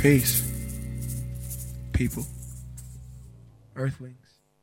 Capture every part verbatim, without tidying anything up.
Peace, people, earthlings.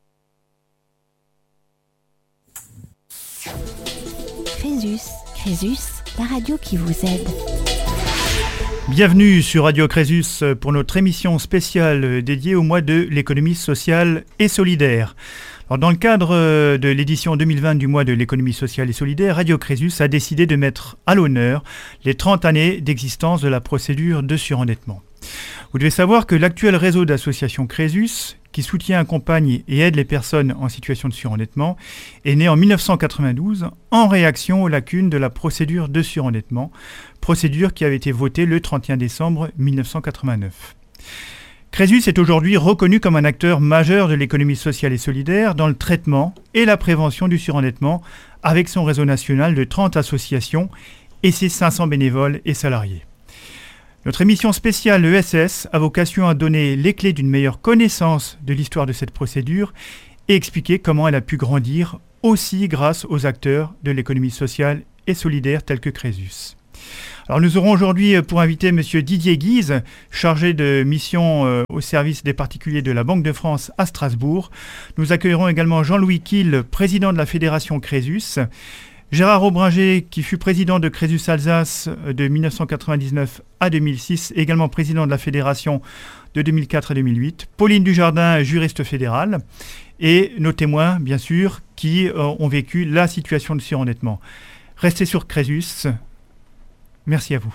Crésus, Crésus, la radio qui vous aide. Bienvenue sur Radio Crésus pour notre émission spéciale dédiée au mois de l'économie sociale et solidaire. Alors, dans le cadre de l'édition deux mille vingt du mois de l'économie sociale et solidaire, Radio Crésus a décidé de mettre à l'honneur les trente années d'existence de la procédure de surendettement. Vous devez savoir que l'actuel réseau d'associations Crésus, qui soutient, accompagne et aide les personnes en situation de surendettement, est né en dix-neuf cent quatre-vingt-douze en réaction aux lacunes de la procédure de surendettement, procédure qui avait été votée le trente et un décembre dix-neuf cent quatre-vingt-neuf. Crésus est aujourd'hui reconnu comme un acteur majeur de l'économie sociale et solidaire dans le traitement et la prévention du surendettement avec son réseau national de trente associations et ses cinq cents bénévoles et salariés. Notre émission spéciale E S S a vocation à donner les clés d'une meilleure connaissance de l'histoire de cette procédure et expliquer comment elle a pu grandir aussi grâce aux acteurs de l'économie sociale et solidaire tels que Crésus. Alors nous aurons aujourd'hui pour invité M. Didier Guise, chargé de mission euh, au service des particuliers de la Banque de France à Strasbourg. Nous accueillerons également Jean-Louis Kiel, président de la Fédération Crésus, Gérard Aubringer, qui fut président de Crésus Alsace de dix-neuf cent quatre-vingt-dix-neuf à deux mille six, également président de la Fédération de deux mille quatre à deux mille huit, Pauline Dujardin, juriste fédérale, et nos témoins, bien sûr, qui euh, ont vécu la situation de surendettement. Restez sur Crésus. Merci à vous.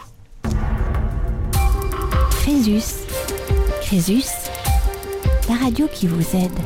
Crésus, Crésus, la radio qui vous aide.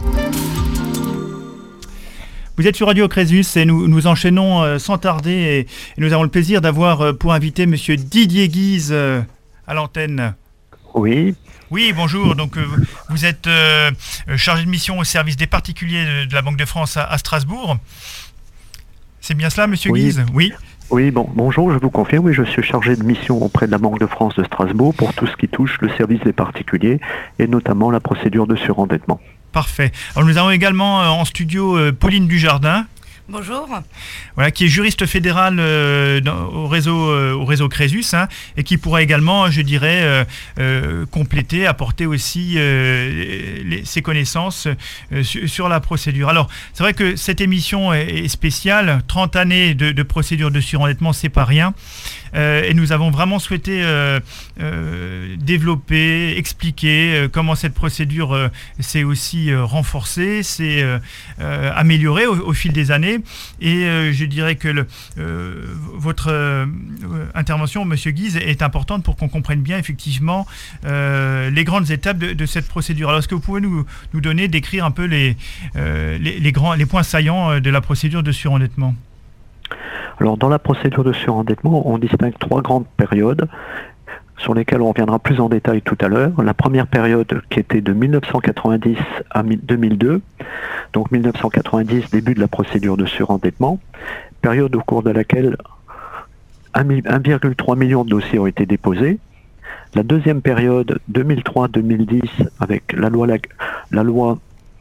Vous êtes sur Radio Crésus et nous, nous enchaînons euh, sans tarder et, et nous avons le plaisir d'avoir euh, pour invité M. Didier Guise euh, à l'antenne. Oui. Oui, bonjour. Donc, euh, vous êtes euh, chargé de mission au service des particuliers de, de la Banque de France à, à Strasbourg. C'est bien cela, M. Oui. Guise ? Oui. Oui, bon, bonjour, je vous confirme, oui, je suis chargé de mission auprès de la Banque de France de Strasbourg pour tout ce qui touche le service des particuliers et notamment la procédure de surendettement. Parfait. Alors nous avons également euh, en studio euh, Pauline Dujardin. Bonjour. Voilà, qui est juriste fédérale euh, dans, au réseau euh, au réseau Crésus, hein, et qui pourra également, je dirais, euh, euh, compléter, apporter aussi euh, les, ses connaissances euh, sur, sur la procédure. Alors, c'est vrai que cette émission est, est spéciale. trente années de, de procédure de surendettement, c'est pas rien. Euh, et nous avons vraiment souhaité euh, euh, développer, expliquer euh, comment cette procédure euh, s'est aussi euh, renforcée, s'est euh, euh, améliorée au, au fil des années. Et euh, je dirais que le, euh, votre euh, intervention, Monsieur Guise, est importante pour qu'on comprenne bien effectivement euh, les grandes étapes de, de cette procédure. Alors, est-ce que vous pouvez nous, nous donner, décrire un peu les, euh, les, les, grands, les points saillants de la procédure de surendettement ? Alors, dans la procédure de surendettement, on distingue trois grandes périodes sur lesquelles on reviendra plus en détail tout à l'heure. La première période qui était de dix-neuf cent quatre-vingt-dix à deux mille deux, donc dix-neuf cent quatre-vingt-dix, début de la procédure de surendettement, période au cours de laquelle un virgule trois million de dossiers ont été déposés. La deuxième période, deux mille trois à deux mille dix, avec la loi, la, la loi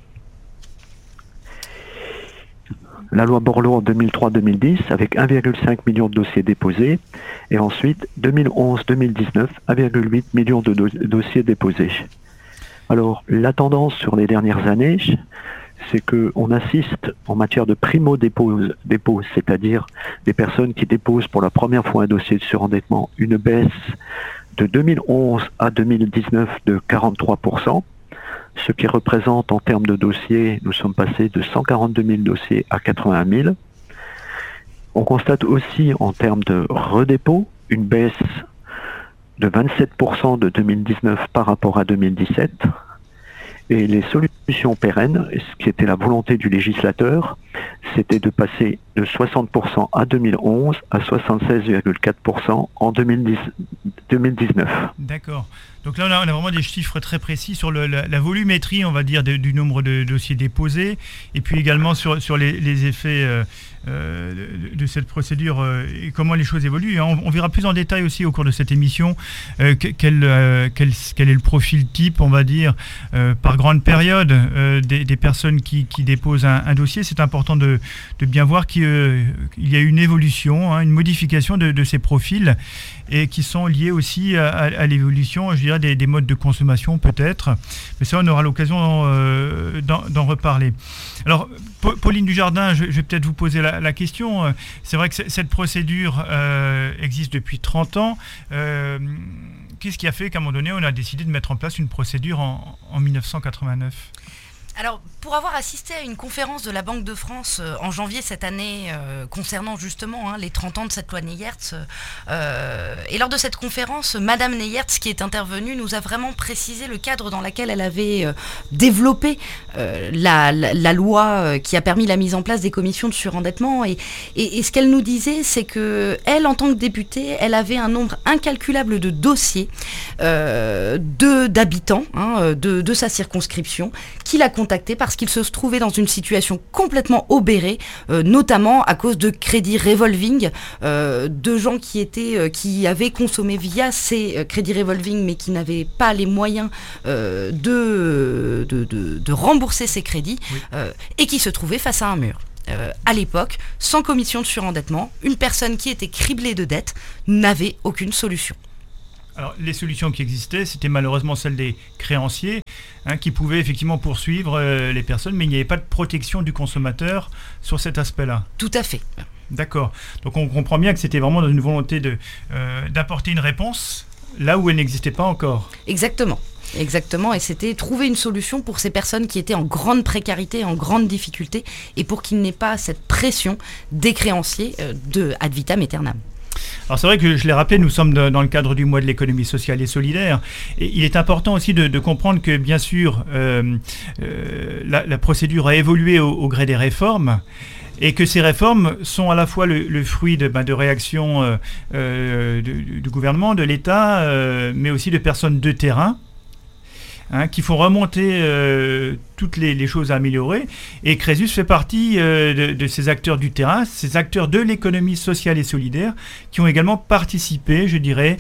La loi Borloo en deux mille trois deux mille dix avec un virgule cinq million de dossiers déposés et ensuite deux mille onze deux mille dix-neuf un virgule huit million de do- dossiers déposés. Alors la tendance sur les dernières années, c'est qu'on assiste en matière de primo-dépose, dépose, c'est-à-dire des personnes qui déposent pour la première fois un dossier de surendettement, une baisse de deux mille onze à deux mille dix-neuf de quarante-trois pour cent. Ce qui représente en termes de dossiers, nous sommes passés de cent quarante-deux mille dossiers à quatre-vingt-un mille. On constate aussi en termes de redépôt une baisse de vingt-sept pour cent de deux mille dix-neuf par rapport à deux mille dix-sept. Et les solutions pérennes, ce qui était la volonté du législateur, c'était de passer de soixante pour cent à deux mille onze à soixante-seize virgule quatre pour cent en deux mille dix-neuf. D'accord. Donc là, on a, on a vraiment des chiffres très précis sur le, la, la volumétrie, on va dire, de, du nombre de dossiers déposés, et puis également sur, sur les, les effets euh, euh, de, de cette procédure euh, et comment les choses évoluent. Et on, on verra plus en détail aussi au cours de cette émission euh, quel, euh, quel, quel est le profil type, on va dire, euh, par grande période euh, des, des personnes qui, qui déposent un, un dossier. C'est important de, de bien voir qu'il euh, y a une évolution, hein, une modification de, de ces profils et qui sont liés aussi à, à, à l'évolution, je dirais, des, des modes de consommation peut-être. Mais ça, on aura l'occasion euh, d'en, d'en reparler. Alors, Pauline Dujardin, je, je vais peut-être vous poser la, la question. C'est vrai que c- cette procédure euh, existe depuis trente ans. Euh, qu'est-ce qui a fait qu'à un moment donné, on a décidé de mettre en place une procédure en, en dix-neuf cent quatre-vingt-neuf ? Alors, pour avoir assisté à une conférence de la Banque de France euh, en janvier cette année euh, concernant justement hein, les trente ans de cette loi Neyertz, euh, et lors de cette conférence, Madame Neyertz qui est intervenue nous a vraiment précisé le cadre dans lequel elle avait euh, développé euh, la, la, la loi euh, qui a permis la mise en place des commissions de surendettement. Et, et, et ce qu'elle nous disait, c'est que elle, en tant que députée, elle avait un nombre incalculable de dossiers euh, de, d'habitants hein, de, de sa circonscription qui la contactaient parce qu'il se trouvait dans une situation complètement obérée, euh, notamment à cause de crédits revolving, euh, de gens qui étaient, euh, qui avaient consommé via ces euh, crédits revolving, mais qui n'avaient pas les moyens euh, de, de, de, de rembourser ces crédits, oui. euh, et qui se trouvaient face à un mur. Euh, à l'époque, sans commission de surendettement, une personne qui était criblée de dettes n'avait aucune solution. Alors, les solutions qui existaient, c'était malheureusement celles des créanciers, hein, qui pouvaient effectivement poursuivre euh, les personnes, mais il n'y avait pas de protection du consommateur sur cet aspect-là. Tout à fait. D'accord. Donc, on comprend bien que c'était vraiment dans une volonté de, euh, d'apporter une réponse là où elle n'existait pas encore. Exactement. Exactement, et c'était trouver une solution pour ces personnes qui étaient en grande précarité, en grande difficulté, et pour qu'il n'ait pas cette pression des créanciers euh, de ad vitam aeternam. Alors c'est vrai que je l'ai rappelé, nous sommes de, dans le cadre du mois de l'économie sociale et solidaire. Et il est important aussi de, de comprendre que bien sûr euh, euh, la, la procédure a évolué au, au gré des réformes. Et que ces réformes sont à la fois le, le fruit de, ben, de réactions euh, euh, du, du gouvernement, de l'État, euh, mais aussi de personnes de terrain, hein, qui font remonter euh, toutes les, les choses à améliorer. Et Crésus fait partie euh, de, de ces acteurs du terrain, ces acteurs de l'économie sociale et solidaire, qui ont également participé, je dirais,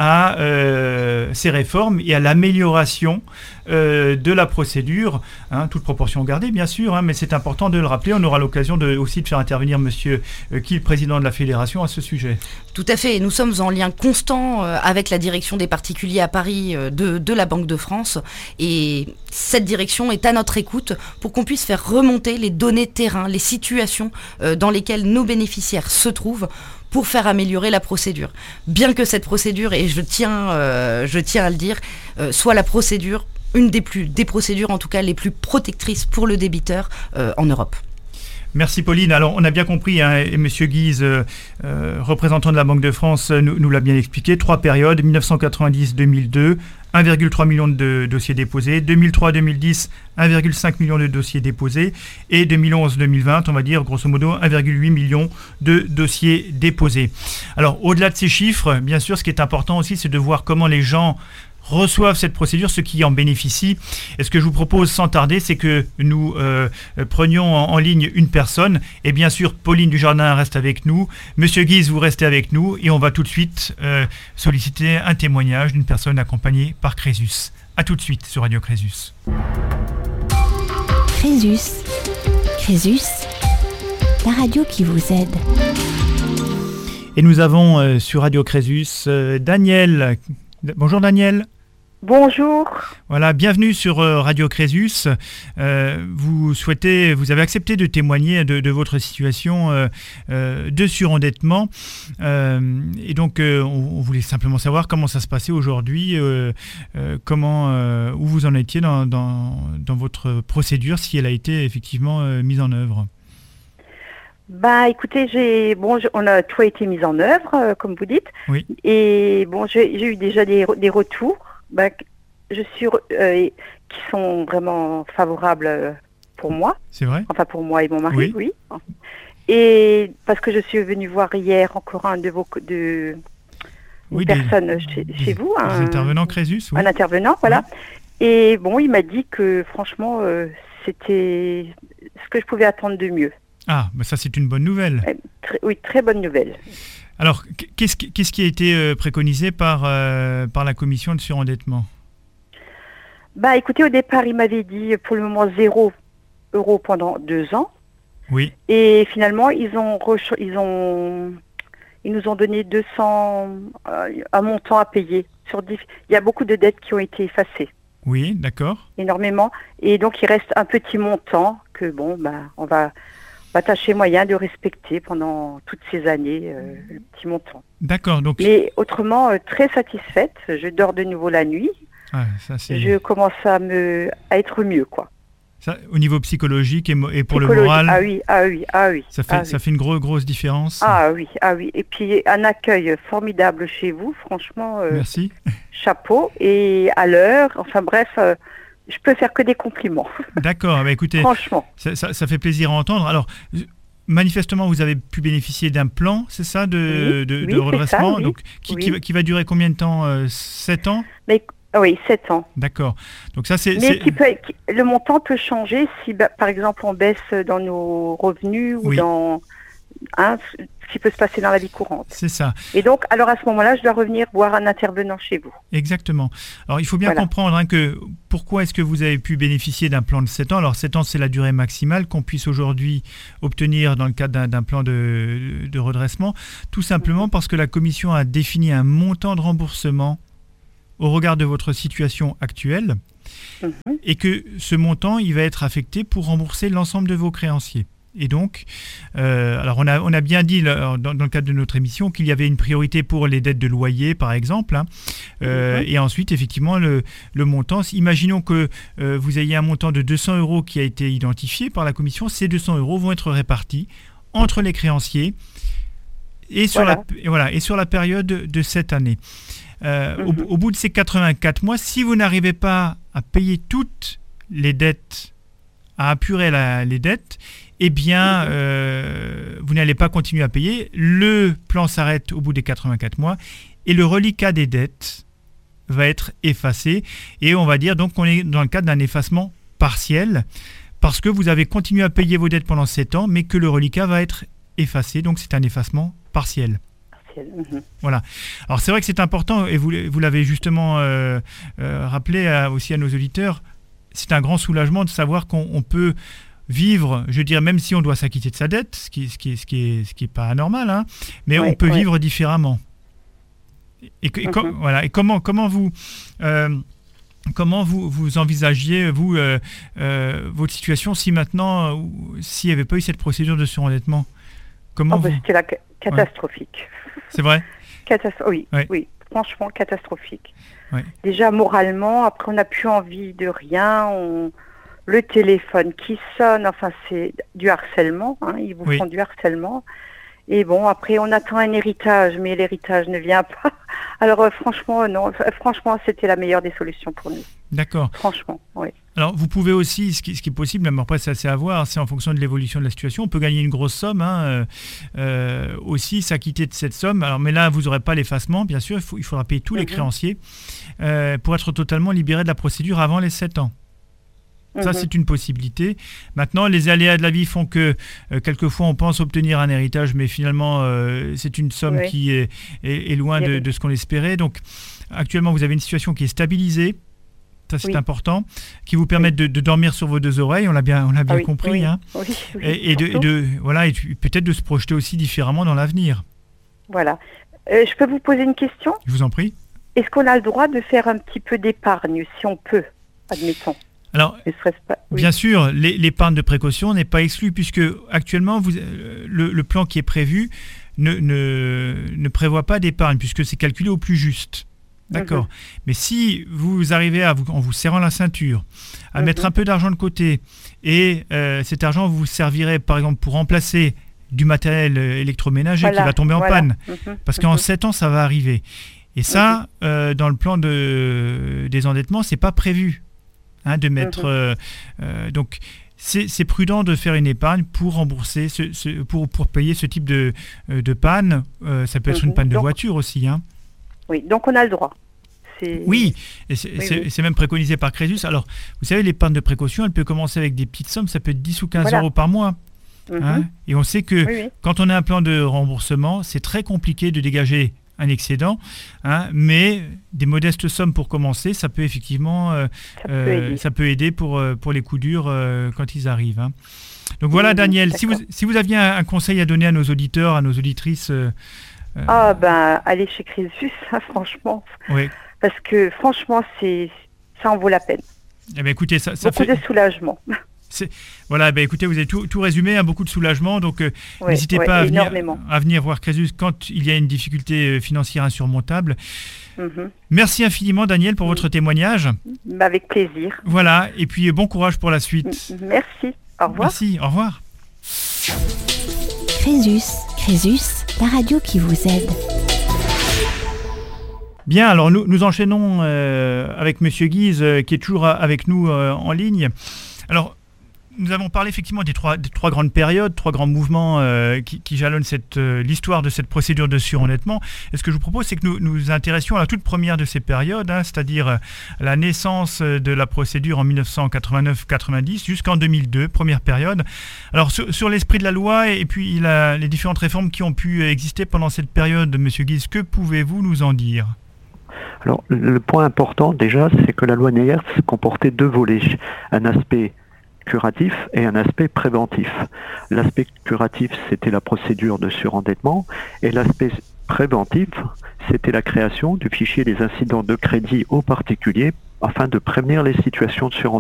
à euh, ces réformes et à l'amélioration euh, de la procédure, hein, toute proportion gardée bien sûr, hein, mais c'est important de le rappeler. On aura l'occasion de, aussi de faire intervenir Monsieur euh, qui est le président de la fédération à ce sujet. Tout à fait, et nous sommes en lien constant euh, avec la direction des particuliers à Paris euh, de, de la Banque de France, et cette direction est à notre écoute pour qu'on puisse faire remonter les données terrain, les situations euh, dans lesquelles nos bénéficiaires se trouvent, pour faire améliorer la procédure. Bien que cette procédure, et je tiens, euh, je tiens à le dire, euh, soit la procédure, une des, plus, des procédures en tout cas les plus protectrices pour le débiteur euh, en Europe. Merci Pauline. Alors on a bien compris, hein, et M. Guise, euh, euh, représentant de la Banque de France, nous, nous l'a bien expliqué, trois périodes, dix-neuf cent quatre-vingt-dix deux mille deux, un virgule trois million de dossiers déposés, deux mille trois deux mille dix, un virgule cinq million de dossiers déposés, et deux mille onze deux mille vingt, on va dire grosso modo un virgule huit million de dossiers déposés. Alors au-delà de ces chiffres, bien sûr, ce qui est important aussi, c'est de voir comment les gens reçoivent cette procédure, ceux qui en bénéficient. Et ce que je vous propose sans tarder, c'est que nous euh, prenions en, en ligne une personne. Et bien sûr, Pauline Dujardin reste avec nous. Monsieur Guise, vous restez avec nous. Et on va tout de suite euh, solliciter un témoignage d'une personne accompagnée par Crésus. A tout de suite sur Radio Crésus. Crésus. Crésus, la radio qui vous aide. Et nous avons euh, sur Radio Crésus euh, Daniel. Bonjour Daniel. Bonjour. Voilà, bienvenue sur euh, Radio Crésus. Euh, vous souhaitez, vous avez accepté de témoigner de, de votre situation euh, euh, de surendettement. Euh, et donc, euh, on, on voulait simplement savoir comment ça se passait aujourd'hui, euh, euh, comment, euh, où vous en étiez dans, dans, dans votre procédure, si elle a été effectivement euh, mise en œuvre. Bah, écoutez, j'ai bon, je, on a tout été mis en œuvre, euh, comme vous dites. Oui. Et bon, j'ai, j'ai eu déjà des, des retours, bah, je suis, euh, qui sont vraiment favorables pour moi. C'est vrai. Enfin, pour moi et mon mari, oui. oui. Et parce que je suis venue voir hier encore un de vos de une oui, personne des, chez, des, chez vous, des un intervenant Crésus, oui. Un intervenant, voilà. Oui. Et bon, il m'a dit que franchement, euh, c'était ce que je pouvais attendre de mieux. Ah, bah ça c'est une bonne nouvelle. Euh, très, oui, très bonne nouvelle. Alors, qu'est-ce qui, qu'est-ce qui a été euh, préconisé par, euh, par la commission de surendettement ? Bah écoutez, au départ, il m'avait dit pour le moment zéro euro pendant deux ans. Oui. Et finalement, ils ont, re- ils ont, ils nous ont donné deux cents, euh, un montant à payer. Sur dix, il y a beaucoup de dettes qui ont été effacées, Oui, d'accord. énormément. Et donc, il reste un petit montant que bon, bah, on va, on va tâcher moyen de respecter pendant toutes ces années, euh, le petit montant. D'accord, donc... Mais autrement, euh, très satisfaite. Je dors de nouveau la nuit. Ah, ça, c'est... Je commence à me, à être mieux, quoi. Ça, au niveau psychologique et, mo- et pour le Psychologie. moral, Ah oui, ah oui, ah oui. ça, fait, ah ça oui. fait une gros, grosse différence. Ah oui, ah oui. Et puis un accueil formidable chez vous, franchement, euh, Merci. chapeau. Et à l'heure, enfin bref, euh, je peux faire que des compliments. D'accord, bah écoutez, Franchement. ça, ça, ça fait plaisir à entendre. Alors, euh, manifestement, vous avez pu bénéficier d'un plan, c'est ça, de, Oui, de, oui, de c'est redressement, ça, oui. donc, qui, Oui. qui, va, qui va durer combien de temps euh, sept ans? Mais ah oui, sept ans. D'accord. Donc ça, c'est... Mais c'est- qui peut, qui- le montant peut changer si, bah, par exemple, on baisse dans nos revenus ou Oui. dans hein, ce qui peut se passer dans la vie courante. C'est ça, Et donc, alors à ce moment-là, je dois revenir voir un intervenant chez vous. exactement. Alors, il faut bien Voilà. comprendre hein, que pourquoi est-ce que vous avez pu bénéficier d'un plan de sept ans. Alors, sept ans, c'est la durée maximale qu'on puisse aujourd'hui obtenir dans le cadre d'un, d'un plan de, de redressement, tout simplement parce que la Commission a défini un montant de remboursement au regard de votre situation actuelle Mhm. et que ce montant, il va être affecté pour rembourser l'ensemble de vos créanciers. Et donc, euh, alors on a, on a bien dit là, dans, dans le cadre de notre émission qu'il y avait une priorité pour les dettes de loyer, par exemple. hein. Euh, Mhm. Et ensuite, effectivement, le, le montant, imaginons que euh, vous ayez un montant de deux cents euros qui a été identifié par la commission, ces deux cents euros vont être répartis entre les créanciers et sur, Voilà. la, et voilà, et sur la période de cette année. Euh, au, Mhm. au bout de ces quatre-vingt-quatre mois, si vous n'arrivez pas à payer toutes les dettes, à apurer la- les dettes, eh bien, Mhm. euh, vous n'allez pas continuer à payer. Le plan s'arrête au bout des quatre-vingt-quatre mois et le reliquat des dettes va être effacé. Et on va dire donc qu'on est dans le cadre d'un effacement partiel parce que vous avez continué à payer vos dettes pendant sept ans, mais que le reliquat va être effacé. Donc, c'est un effacement partiel. Mhm. Voilà. Alors c'est vrai que c'est important, et vous, vous l'avez justement euh, euh, rappelé à- aussi à nos auditeurs, c'est un grand soulagement de savoir qu'on on peut vivre, je veux dire, même si on doit s'acquitter de sa dette, ce qui, ce qui, ce qui est, ce qui est pas anormal, hein, mais Ouais, on peut ouais. vivre différemment. Et, que- et com- Mhm. voilà. Et comment, comment vous... euh, Comment vous, vous envisagiez, vous, euh, euh, votre situation si maintenant, euh, s'il n'y avait pas eu cette procédure de surendettement? Comment Oh, bah, vous... c'était la ca- catastrophique. C'est vrai? Catastro- oui, Ouais. oui, franchement catastrophique. Ouais. Déjà moralement, après on n'a plus envie de rien, on... le téléphone qui sonne, enfin c'est du harcèlement, hein, ils vous Oui. font du harcèlement. Et bon, après on attend un héritage, mais l'héritage ne vient pas. Alors euh, franchement, non, euh, franchement c'était la meilleure des solutions pour nous. D'accord. Franchement, oui. Alors, vous pouvez aussi, ce qui, ce qui est possible, même après, c'est assez à voir, c'est en fonction de l'évolution de la situation. On peut gagner une grosse somme, hein, euh, euh, aussi s'acquitter de cette somme. Alors, mais là, vous n'aurez pas l'effacement, bien sûr, il, faut, il faudra payer tous les Mhm. créanciers euh, pour être totalement libéré de la procédure avant les sept ans. Ça, Mhm. c'est une possibilité. Maintenant, les aléas de la vie font que euh, quelquefois, on pense obtenir un héritage, mais finalement, euh, c'est une somme Oui. qui est, est- est loin de, Oui. de ce qu'on espérait. Donc, actuellement, vous avez une situation qui est stabilisée. Ça, c'est Oui. important, qui vous permettent de, de dormir sur vos deux oreilles. On l'a bien, on l'a bien Ah oui, compris, oui, hein. oui, oui, Et, et de, et surtout. de- voilà, et tu- peut-être de se projeter aussi différemment dans l'avenir. Voilà. Euh, je peux vous poser une question? Je vous en prie. Est-ce qu'on a le droit de faire un petit peu d'épargne, si on peut, admettons? Alors, Ne serait-ce pas... oui. bien sûr, l'é- l'épargne de précaution n'est pas exclue puisque actuellement, vous, euh, le, le plan qui est prévu ne, ne, ne prévoit pas d'épargne puisque c'est calculé au plus juste. D'accord. Mhm. Mais si vous arrivez à vous, en vous serrant la ceinture, à Mhm. mettre un peu d'argent de côté et euh, cet argent vous servirait par exemple pour remplacer du matériel euh, électroménager Voilà, qui va tomber en voilà. panne, Mhm, parce qu'en mhm. sept ans ça va arriver. Et ça, euh, dans le plan de, des endettements, c'est pas prévu hein, de mettre. Mhm. euh, euh, donc c'est c'est prudent de faire une épargne pour rembourser, ce, ce- pour, pour payer ce type de, euh, de panne. Euh, ça peut être Mhm. une panne de Donc- voiture aussi. Hein. Oui, donc on a le droit. C'est... Oui, et c'est Oui, c'est- oui. c'est même préconisé par Crésus. Alors, vous savez, l'épargne de précaution, elle peut commencer avec des petites sommes, ça peut être dix ou quinze Voilà. euros par mois. Mhm. Hein, et on sait que Oui, oui. quand on a un plan de remboursement, c'est très compliqué de dégager un excédent, hein, mais des modestes sommes pour commencer, ça peut effectivement euh, Ça peut euh, aider. ça peut aider pour, euh, pour les coups durs euh, quand ils arrivent. Hein. Donc voilà, Mhm, Daniel, si vous, d'accord. si vous aviez un, un conseil à donner à nos auditeurs, à nos auditrices, euh, euh, Ah ben, allez chez Crésus, hein, franchement. oui. Parce que franchement, c'est ça en vaut la peine. Eh bien, écoutez, ça, ça Beaucoup fait... de soulagement. Voilà, ben écoutez, vous avez tout, tout résumé, hein, beaucoup de soulagement, donc euh, Ouais, n'hésitez ouais, pas à venir, énormément. à venir voir Crésus quand il y a une difficulté euh, financière insurmontable. Mhm. Merci infiniment, Daniel, pour votre témoignage. Bah, avec plaisir. Voilà, et puis euh, bon courage pour la suite. M- Merci. Au revoir. Merci, au revoir. Crésus, Crésus, la radio qui vous aide. Bien, alors nous, nous enchaînons euh, avec Monsieur Guise, euh, qui est toujours a- avec nous euh, en ligne. Alors, nous avons parlé effectivement des trois, des trois grandes périodes, trois grands mouvements euh, qui, qui jalonnent cette, euh, l'histoire de cette procédure de surendettement. Et ce que je vous propose, c'est que nous nous intéressions à la toute première de ces périodes, hein, c'est-à-dire euh, la naissance de la procédure en mille neuf cent quatre-vingt-neuf quatre-vingt-dix jusqu'en deux mille deux, première période. Alors, sur, sur l'esprit de la loi et puis la, les différentes réformes qui ont pu exister pendant cette période, Monsieur Guise, que pouvez-vous nous en dire ? Alors, le point important déjà, c'est que la loi Neyers comportait deux volets, un aspect curatif et un aspect préventif. L'aspect curatif, c'était la procédure de surendettement, et l'aspect préventif, c'était la création du fichier des incidents de crédit aux particuliers afin de prévenir les situations de surendettement.